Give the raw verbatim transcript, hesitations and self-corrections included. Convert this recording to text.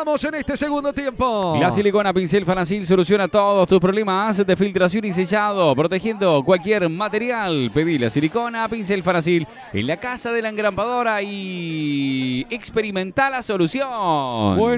Vamos en este segundo tiempo. La silicona Pincel Fanacil soluciona todos tus problemas de filtración y sellado, protegiendo cualquier material. Pedí la silicona Pincel Fanacil en la casa de la engrampadora y experimenta la solución. Bueno.